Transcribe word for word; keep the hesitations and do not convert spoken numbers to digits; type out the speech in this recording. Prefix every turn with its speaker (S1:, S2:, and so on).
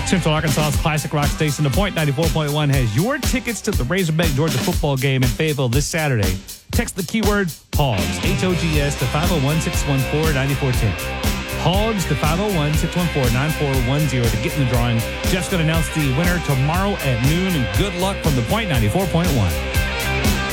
S1: Central Arkansas's classic rock station, The Point ninety-four point one, has your tickets to the Razorback Georgia football game in Fayetteville this Saturday. Text the keyword HOGS, H O G S, to five oh one, six one four, nine four one oh. HOGS to five oh one, six one four, nine four one oh to get in the drawing. Jeff's going to announce the winner tomorrow at noon, and good luck from The Point ninety-four point one.